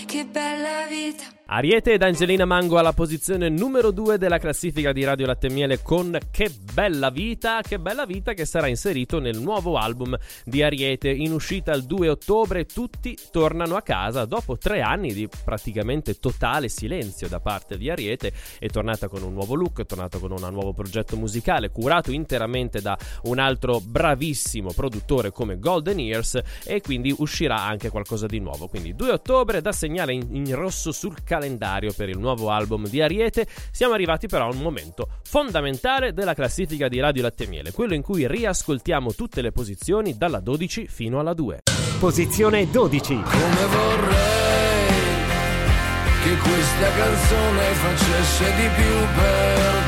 che bella vita. Ariete ed Angelina Mango alla posizione numero 2 della classifica di Radio Latte e Miele con Che bella vita, che sarà inserito nel nuovo album di Ariete in uscita il 2 ottobre. Tutti tornano a casa dopo 3 anni di praticamente totale silenzio da parte di Ariete. È tornata con un nuovo look, è tornata con un nuovo progetto musicale curato interamente da un altro bravissimo produttore come Golden Ears, e quindi uscirà anche qualcosa di nuovo. Quindi 2 ottobre da segnare in rosso sul calendario per il nuovo album di Ariete. Siamo arrivati però a un momento fondamentale della classifica di Radio Latte e Miele, quello in cui riascoltiamo tutte le posizioni dalla 12 fino alla 2. Posizione 12. Come vorrei che questa canzone facesse di più per